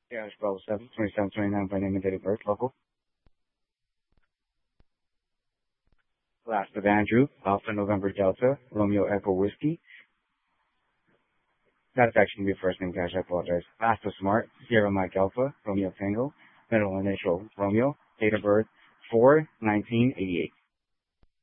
Dash Bravo 7, 2729 by name and date of birth, local. Last of Andrew, Alpha November Delta, Romeo Echo Whiskey. That's actually your first name, Cash. I apologize. Last of Smart, Sierra Mike Alpha, Romeo Tango, middle initial Romeo, date of birth 4/1988.